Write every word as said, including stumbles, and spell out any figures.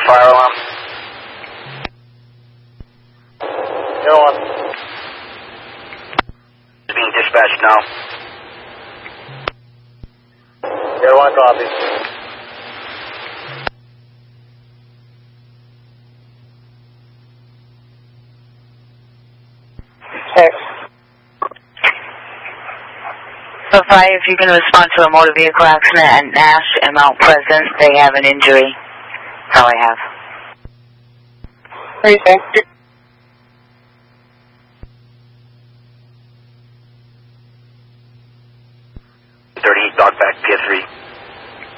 fire alarm. Zero one. Being dispatched now. Zero one, copy. Check. So fire, if you can respond to a motor vehicle accident at Nash and Mount Pleasant, they have an injury. That's all I have. Three, six.